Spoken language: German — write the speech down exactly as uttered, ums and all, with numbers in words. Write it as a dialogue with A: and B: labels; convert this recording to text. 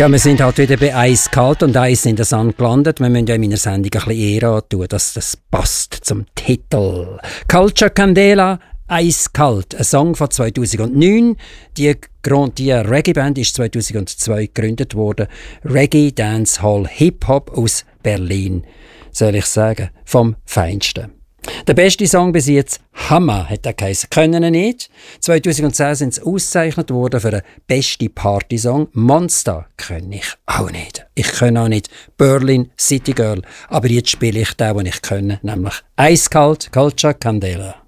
A: Ja, wir sind halt wieder bei Eiskalt und Eis in der Sand gelandet. Wir müssen ja in meiner Sendung ein bisschen Ehre antun, dass das passt zum Titel. Culture Candela, Eiskalt, ein Song von zweitausendneun. Die, die Reggae-Band ist zweitausendzwei gegründet worden. Reggae, Dancehall, Hip-Hop aus Berlin, soll ich sagen, vom Feinsten. Der beste Song bis jetzt, Hammer, hat er geheißen. Können ihn nicht. zweitausendzehn sind sie ausgezeichnet worden für den besten Partysong. Monster kann ich auch nicht. Ich kann auch nicht Berlin City Girl. Aber jetzt spiele ich den, den ich kann, nämlich Eiskalt, Culture Candela.